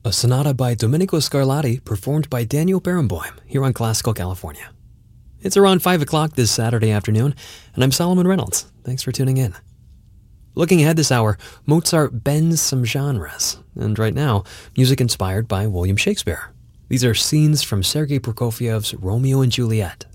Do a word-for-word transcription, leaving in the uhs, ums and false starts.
a sonata by Domenico Scarlatti performed by Daniel Barenboim here on Classical California. It's around five o'clock this Saturday afternoon, and I'm Solomon Reynolds. Thanks for tuning in. Looking ahead this hour, Mozart bends some genres, and right now, music inspired by William Shakespeare. These are scenes from Sergei Prokofiev's Romeo and Juliet,